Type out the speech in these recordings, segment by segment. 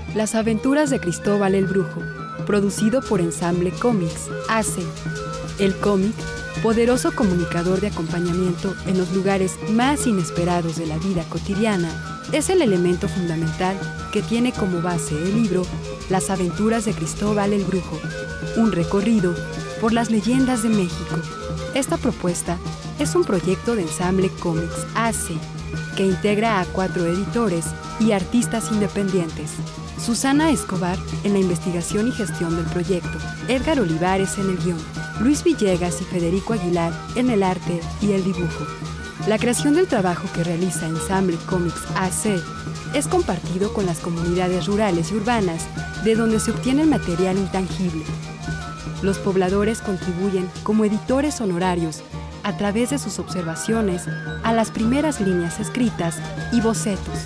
Las aventuras de Cristóbal el Brujo, producido por Ensamble Comics, AC. El cómic, poderoso comunicador de acompañamiento en los lugares más inesperados de la vida cotidiana, es el elemento fundamental que tiene como base el libro Las aventuras de Cristóbal el Brujo, un recorrido por las leyendas de México. Esta propuesta es un proyecto de Ensamble Comics AC, que integra a 4 editores y artistas independientes. Susana Escobar en la investigación y gestión del proyecto, Edgar Olivares en el guión, Luis Villegas y Federico Aguilar en el arte y el dibujo. La creación del trabajo que realiza Ensamble Comics AC es compartido con las comunidades rurales y urbanas de donde se obtiene el material intangible. Los pobladores contribuyen como editores honorarios a través de sus observaciones a las primeras líneas escritas y bocetos.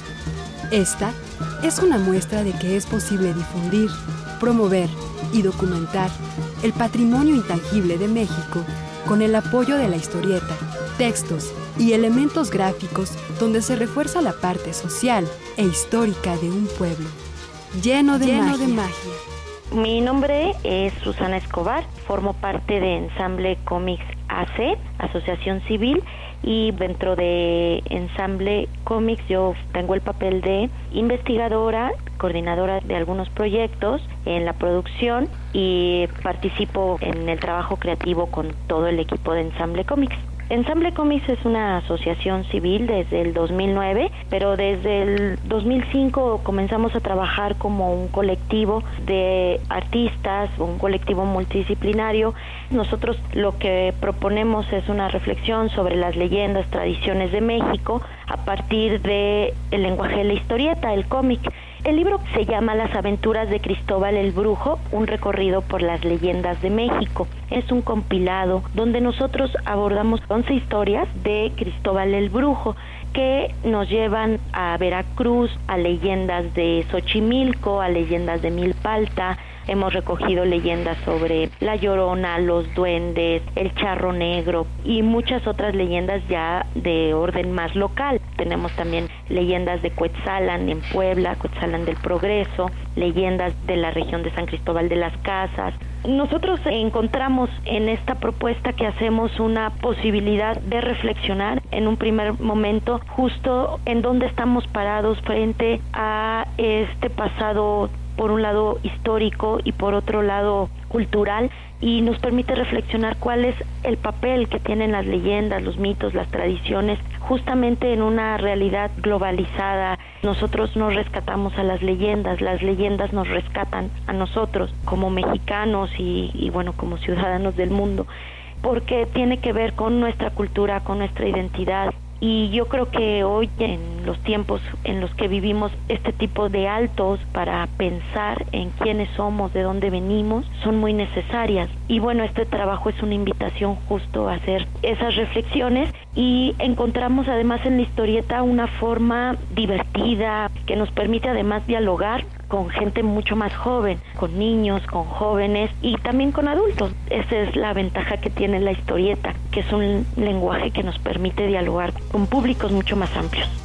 Esta es una muestra de que es posible difundir, promover y documentar el patrimonio intangible de México con el apoyo de la historieta, textos y elementos gráficos donde se refuerza la parte social e histórica de un pueblo, lleno de magia. Mi nombre es Susana Escobar, formo parte de Ensamble Comics AC, Asociación Civil, y dentro de Ensamble Comics yo tengo el papel de investigadora, coordinadora de algunos proyectos en la producción y participo en el trabajo creativo con todo el equipo de Ensamble Comics. Ensamble Comics es una asociación civil desde el 2009, pero desde el 2005 comenzamos a trabajar como un colectivo de artistas, un colectivo multidisciplinario. Nosotros lo que proponemos es una reflexión sobre las leyendas, tradiciones de México a partir del lenguaje de la historieta, el cómic. El libro se llama Las aventuras de Cristóbal el Brujo, un recorrido por las leyendas de México. Es un compilado donde nosotros abordamos 11 historias de Cristóbal el Brujo que nos llevan a Veracruz, a leyendas de Xochimilco, a leyendas de Milpalta. Hemos recogido leyendas sobre La Llorona, los duendes, el Charro Negro y muchas otras leyendas ya de orden más local. Tenemos también leyendas de Cuetzalan en Puebla, Cuetzalan del Progreso, leyendas de la región de San Cristóbal de las Casas. Nosotros encontramos en esta propuesta que hacemos una posibilidad de reflexionar en un primer momento justo en dónde estamos parados frente a este pasado, por un lado histórico y por otro lado cultural, y nos permite reflexionar cuál es el papel que tienen las leyendas, los mitos, las tradiciones, justamente en una realidad globalizada. Nosotros nos rescatamos a las leyendas nos rescatan a nosotros como mexicanos y bueno, como ciudadanos del mundo, porque tiene que ver con nuestra cultura, con nuestra identidad. Y yo creo que hoy, en los tiempos en los que vivimos, este tipo de altos para pensar en quiénes somos, de dónde venimos, son muy necesarias. Y bueno, este trabajo es una invitación justo a hacer esas reflexiones, y encontramos además en la historieta una forma divertida que nos permite además dialogar con gente mucho más joven, con niños, con jóvenes y también con adultos. Esa es la ventaja que tiene la historieta, que es un lenguaje que nos permite dialogar con públicos mucho más amplios.